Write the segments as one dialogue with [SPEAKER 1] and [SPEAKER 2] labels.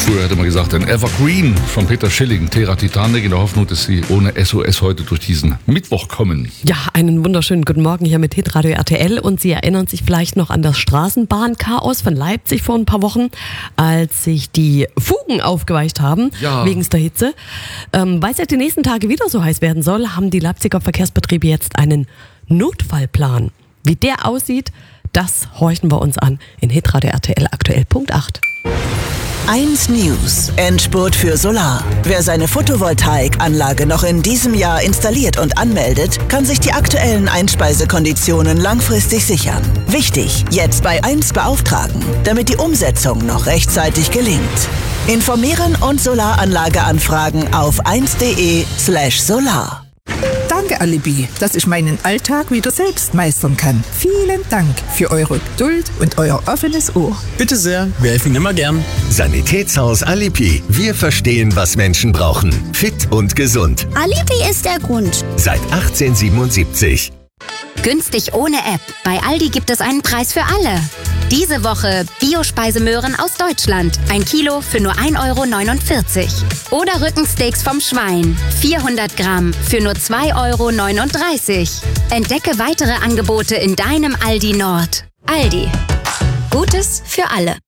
[SPEAKER 1] Früher hätte man gesagt, ein Evergreen von Peter Schilling, Terra Titanic, in der Hoffnung, dass Sie ohne SOS heute durch diesen Mittwoch kommen.
[SPEAKER 2] Ja, einen wunderschönen guten Morgen hier mit Hitradio RTL. Und Sie erinnern sich vielleicht noch an das Straßenbahnchaos von Leipzig vor ein paar Wochen, als sich die Fugen aufgeweicht haben, wegen der Hitze. Weil es ja die nächsten Tage wieder so heiß werden soll, haben die Leipziger Verkehrsbetriebe jetzt einen Notfallplan. Wie der aussieht, das horchen wir uns an in Hitradio RTL aktuell Punkt 8.
[SPEAKER 3] 1 News. Endspurt für Solar. Wer seine Photovoltaikanlage noch in diesem Jahr installiert und anmeldet, kann sich die aktuellen Einspeisekonditionen langfristig sichern. Wichtig, jetzt bei 1 beauftragen, damit die Umsetzung noch rechtzeitig gelingt. Informieren und Solaranlage anfragen auf 1.de/solar.
[SPEAKER 4] Danke, Alibi, dass ich meinen Alltag wieder selbst meistern kann. Vielen Dank für eure Geduld und euer offenes Ohr.
[SPEAKER 5] Bitte sehr, wir helfen immer gern.
[SPEAKER 6] Sanitätshaus Alibi. Wir verstehen, was Menschen brauchen. Fit und gesund.
[SPEAKER 7] Alibi ist der Grund.
[SPEAKER 6] Seit 1877.
[SPEAKER 7] Günstig ohne App. Bei Aldi gibt es einen Preis für alle. Diese Woche Biospeisemöhren aus Deutschland. 1 Kilo für nur 1,49 €. Oder Rückensteaks vom Schwein. 400 Gramm für nur 2,39 €. Entdecke weitere Angebote in deinem Aldi Nord. Aldi. Gutes für alle.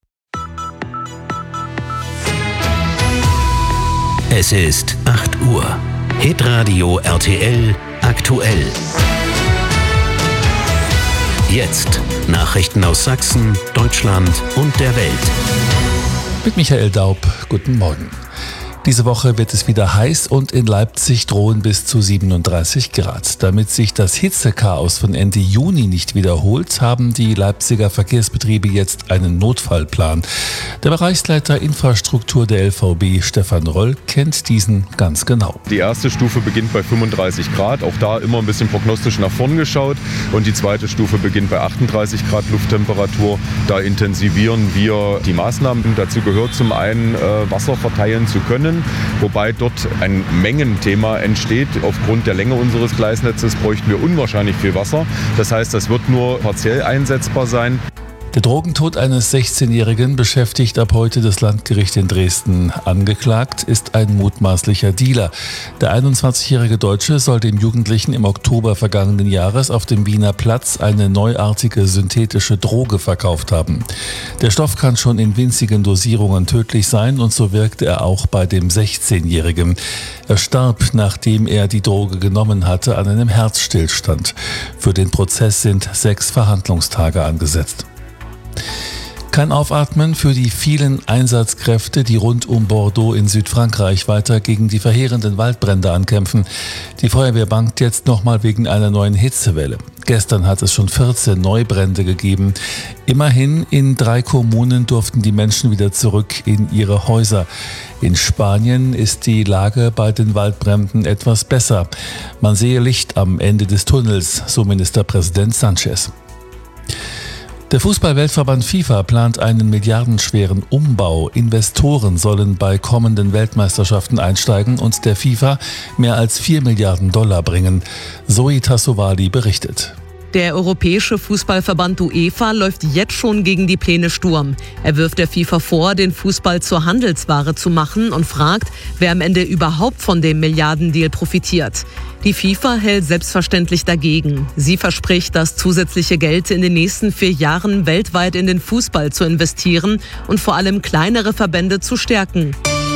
[SPEAKER 8] Es ist 8 Uhr. Hitradio RTL aktuell. Jetzt Nachrichten aus Sachsen, Deutschland und der Welt.
[SPEAKER 9] Mit Michael Daub, guten Morgen. Diese Woche wird es wieder heiß und in Leipzig drohen bis zu 37 Grad. Damit sich das Hitzechaos von Ende Juni nicht wiederholt, haben die Leipziger Verkehrsbetriebe jetzt einen Notfallplan. Der Bereichsleiter Infrastruktur der LVB, Stefan Röll, kennt diesen ganz genau.
[SPEAKER 10] Die erste Stufe beginnt bei 35 Grad, auch da immer ein bisschen prognostisch nach vorn geschaut. Und die zweite Stufe beginnt bei 38 Grad Lufttemperatur. Da intensivieren wir die Maßnahmen. Dazu gehört zum einen, Wasser verteilen zu können. Wobei dort ein Mengenthema entsteht. Aufgrund der Länge unseres Gleisnetzes bräuchten wir unwahrscheinlich viel Wasser. Das heißt, das wird nur partiell einsetzbar sein.
[SPEAKER 9] Der Drogentod eines 16-Jährigen beschäftigt ab heute das Landgericht in Dresden. Angeklagt ist ein mutmaßlicher Dealer. Der 21-jährige Deutsche soll dem Jugendlichen im Oktober vergangenen Jahres auf dem Wiener Platz eine neuartige synthetische Droge verkauft haben. Der Stoff kann schon in winzigen Dosierungen tödlich sein und so wirkte er auch bei dem 16-jährigen. Er starb, nachdem er die Droge genommen hatte, an einem Herzstillstand. Für den Prozess sind 6 Verhandlungstage angesetzt. Kein Aufatmen für die vielen Einsatzkräfte, die rund um Bordeaux in Südfrankreich weiter gegen die verheerenden Waldbrände ankämpfen. Die Feuerwehr bangt jetzt nochmal wegen einer neuen Hitzewelle. Gestern hat es schon 14 Neubrände gegeben. Immerhin in 3 Kommunen durften die Menschen wieder zurück in ihre Häuser. In Spanien ist die Lage bei den Waldbränden etwas besser. Man sehe Licht am Ende des Tunnels, so Ministerpräsident Sanchez. Der Fußball-Weltverband FIFA plant einen milliardenschweren Umbau. Investoren sollen bei kommenden Weltmeisterschaften einsteigen und der FIFA mehr als $4 Milliarden bringen. Zoe Tassovali berichtet.
[SPEAKER 11] Der Europäische Fußballverband UEFA läuft jetzt schon gegen die Pläne Sturm. Er wirft der FIFA vor, den Fußball zur Handelsware zu machen und fragt, wer am Ende überhaupt von dem Milliardendeal profitiert. Die FIFA hält selbstverständlich dagegen. Sie verspricht, das zusätzliche Geld in den nächsten 4 Jahren weltweit in den Fußball zu investieren und vor allem kleinere Verbände zu stärken.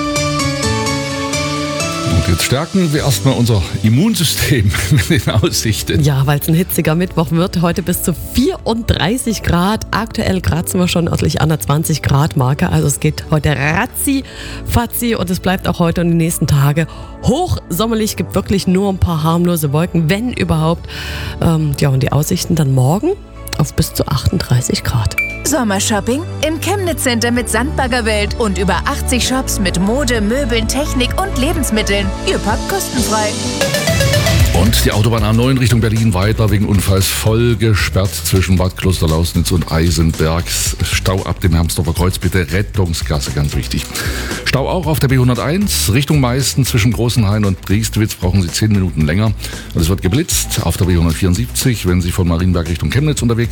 [SPEAKER 1] Und jetzt stärken wir erstmal unser Immunsystem mit den Aussichten.
[SPEAKER 2] Ja, weil es ein hitziger Mittwoch wird, heute bis zu 34 Grad. Aktuell kratzen wir schon örtlich an der 20 Grad Marke. Also es geht heute ratzi-fatzi und es bleibt auch heute und die nächsten Tage hochsommerlich. Gibt wirklich nur ein paar harmlose Wolken, wenn überhaupt. Und die Aussichten dann morgen auf bis zu 38 Grad.
[SPEAKER 12] Sommershopping im Chemnitz Center mit Sandbaggerwelt und über 80 Shops mit Mode, Möbeln, Technik und Lebensmitteln. Ihr packt kostenfrei.
[SPEAKER 1] Und die Autobahn A9 Richtung Berlin weiter wegen Unfalls voll gesperrt zwischen Bad Klosterlausnitz und Eisenberg. Stau ab dem Hermsdorfer Kreuz, bitte Rettungsgasse, ganz wichtig. Stau auch auf der B101 Richtung Meisten zwischen Großenhain und Briestwitz brauchen Sie 10 Minuten länger. Und es wird geblitzt auf der B174, wenn Sie von Marienberg Richtung Chemnitz unterwegs